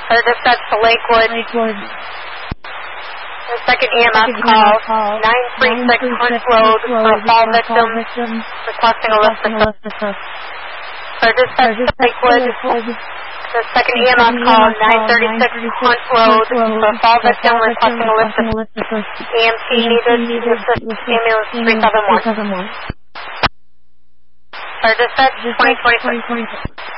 Fire dispatch to Lakewood. The second EMS call, 936 Hunt Road for a fall victim, requesting a lift assist. Fire dispatch to Lakewood. The second EMS call, 936 Hunt Road for a fall victim, requesting a lift assist. EMT needed to assist ambulance 371. Fire dispatch 2020.